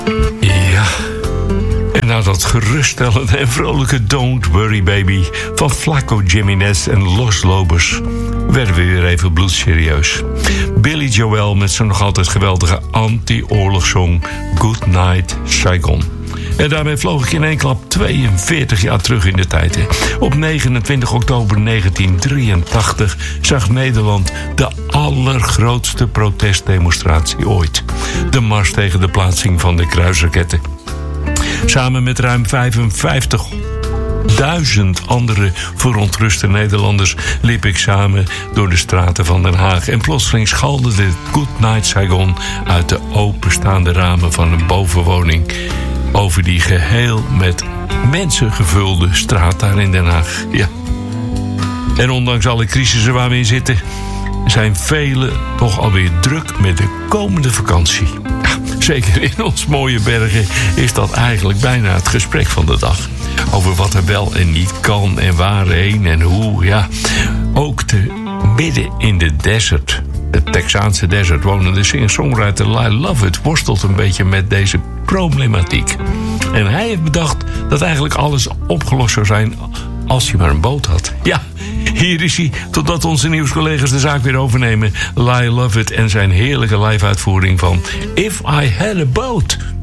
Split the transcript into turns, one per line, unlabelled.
Ja. En na dat geruststellende en vrolijke Don't Worry Baby van Flaco Jiménez en Los Lobos werden we weer even bloedserieus. Billy Joel met zijn nog altijd geweldige anti-oorlogssong Good Night Saigon. En daarmee vloog ik in één klap 42 jaar terug in de tijd. Hè. Op 29 oktober 1983 zag Nederland de allergrootste protestdemonstratie ooit. De mars tegen de plaatsing van de kruisraketten. Samen met ruim 55.000 andere verontruste Nederlanders liep ik samen door de straten van Den Haag. En plotseling schalde Good Night Saigon uit de openstaande ramen van een bovenwoning over die geheel met mensen gevulde straat daar in Den Haag. Ja. En ondanks alle crisissen waar we in zitten, zijn velen toch alweer druk met de komende vakantie. Ja, zeker in ons mooie bergen is dat eigenlijk bijna het gesprek van de dag. Over wat er wel en niet kan en waarheen en hoe. Ja. Ook midden in de desert, de Texaanse desert, wonende singer-songwriter Lyle Lovett worstelt een beetje met deze problematiek. En hij heeft bedacht dat eigenlijk alles opgelost zou zijn als je maar een boot had. Ja, hier is hij, totdat onze nieuwscollega's de zaak weer overnemen. Lyle Lovett en zijn heerlijke live-uitvoering van If I Had a Boat.